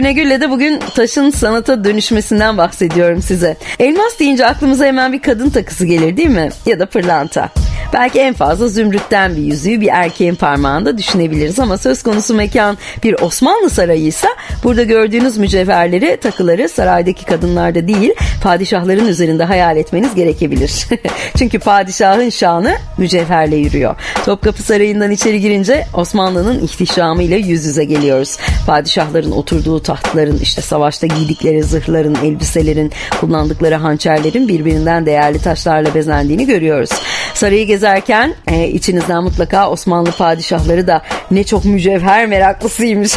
Defne Gül'le de bugün taşın sanata dönüşmesinden bahsediyorum size. Elmas deyince aklımıza hemen bir kadın takısı gelir değil mi? Ya da pırlanta. Belki en fazla zümrütten bir yüzüğü bir erkeğin parmağında düşünebiliriz ama söz konusu mekan bir Osmanlı sarayıysa burada gördüğünüz mücevherleri, takıları saraydaki kadınlarda değil, padişahların üzerinde hayal etmeniz gerekebilir. Çünkü padişahın şanı mücevherle yürüyor. Topkapı Sarayı'ndan içeri girince Osmanlı'nın ihtişamıyla yüz yüze geliyoruz. Padişahların oturduğu tahtların, işte savaşta giydikleri zırhların, elbiselerin, kullandıkları hançerlerin birbirinden değerli taşlarla bezendiğini görüyoruz. Sarayı gezerken içinizden mutlaka Osmanlı padişahları da ne çok mücevher meraklısıymış.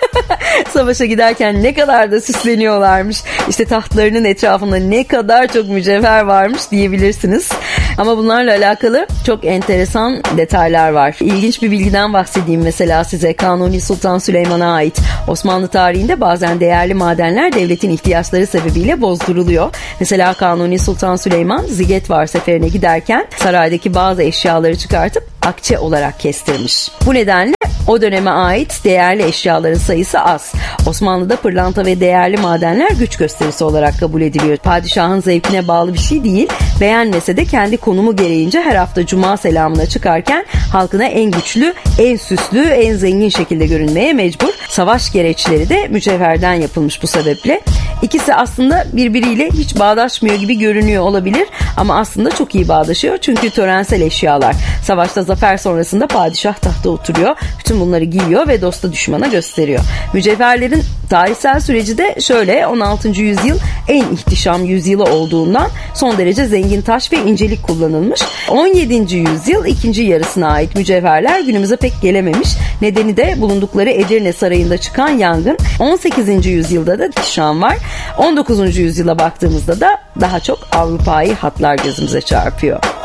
Savaşa giderken ne kadar da süsleniyorlarmış. İşte tahtlarının etrafında ne kadar çok mücevher varmış diyebilirsiniz. Ama bunlarla alakalı çok enteresan detaylar var. İlginç bir bilgiden bahsedeyim mesela size. Kanuni Sultan Süleyman'a ait Osmanlı tarihinde bazen değerli madenler devletin ihtiyaçları sebebiyle bozduruluyor. Mesela Kanuni Sultan Süleyman Zigetvar seferine giderken saraydaki bazı eşyaları çıkartıp akçe olarak kestirmiş. Bu nedenle o döneme ait değerli eşyaların sayısı az. Osmanlı'da pırlanta ve değerli madenler güç gösterisi olarak kabul ediliyor. Padişahın zevkine bağlı bir şey değil. Beğenmese de kendi konumu gereğince her hafta cuma selamına çıkarken halkına en güçlü, en süslü, en zengin şekilde görünmeye mecbur. Savaş gereçleri de mücevherden yapılmış bu sebeple. İkisi aslında birbiriyle hiç bağdaşmıyor gibi görünüyor olabilir ama aslında çok iyi bağdaşıyor çünkü törensel eşyalar. Savaşta zafer sonrasında padişah tahta oturuyor. Bütün bunları giyiyor ve dosta düşmana gösteriyor. Mücevherlerin tarihsel süreci de şöyle: 16. yüzyıl en ihtişam yüzyılı olduğundan son derece zengin taş ve incelik kullanılmış. 17. yüzyıl ikinci yarısına ait mücevherler günümüze pek gelememiş. Nedeni de bulundukları Edirne Sarayı'nda çıkan yangın. 18. yüzyılda da ihtişam var. 19. yüzyıla baktığımızda da daha çok Avrupa'yı hatlar gözümüze çarpıyor.